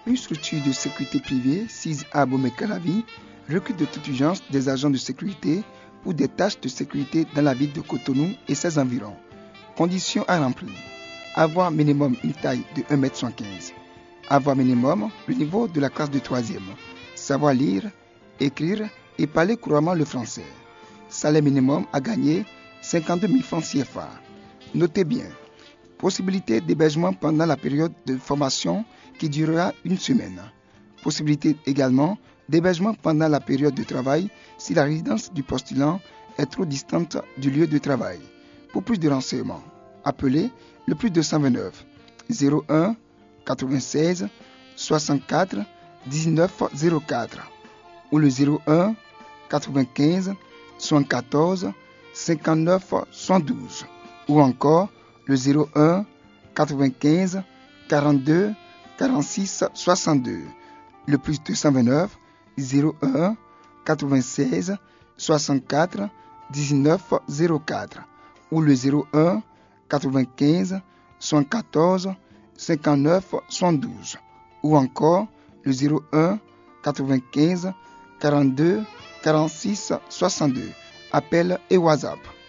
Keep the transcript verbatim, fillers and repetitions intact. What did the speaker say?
Une structure de sécurité privée, sise à Bomey-Calavi, recrute de toute urgence des agents de sécurité pour des tâches de sécurité dans la ville de Cotonou et ses environs. Conditions à remplir. Avoir minimum une taille de un mètre soixante-quinze. Avoir minimum le niveau de la classe de troisième. Savoir lire, écrire et parler couramment le français. Salaire minimum à gagner cinquante-deux mille francs C F A. Notez bien. Possibilité d'hébergement pendant la période de formation qui durera une semaine. Possibilité également d'hébergement pendant la période de travail si la résidence du postulant est trop distante du lieu de travail. Pour plus de renseignements, appelez le plus deux cent vingt-neuf zéro un quatre-vingt-seize soixante-quatre dix-neuf zéro quatre ou le zéro un quatre-vingt-quinze soixante-quatorze cinquante-neuf soixante-douze ou encore le zéro un quatre-vingt-quinze quarante-deux quarante-six soixante-deux, le plus deux cent vingt-neuf zéro un quatre-vingt-seize soixante-quatre dix-neuf zéro quatre ou le zéro un quatre-vingt-quinze soixante-quatorze cinquante-neuf soixante-douze ou encore le zéro un quatre-vingt-quinze quarante-deux quarante-six soixante-deux. Appel et WhatsApp.